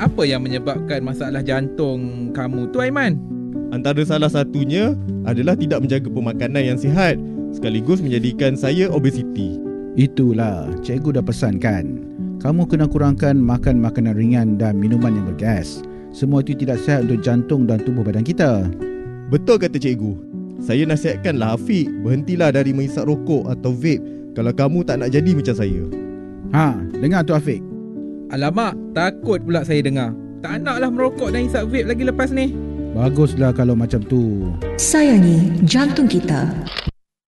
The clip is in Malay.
apa yang menyebabkan masalah jantung kamu tu, Aiman? Antara salah satunya adalah tidak menjaga pemakanan yang sihat, sekaligus menjadikan saya obesiti. Itulah, cikgu dah pesan kan. Kamu kena kurangkan makan makanan ringan dan minuman yang bergas. Semua itu tidak sihat untuk jantung dan tubuh badan kita. Betul kata cikgu. Saya nasihatkanlah Afiq berhentilah dari menghisap rokok atau vape kalau kamu tak nak jadi macam saya. Dengar tu Afiq. Alamak, takut pula saya dengar. Tak naklah merokok dan hisap vape lagi lepas ni. Baguslah kalau macam tu. Sayangi jantung kita.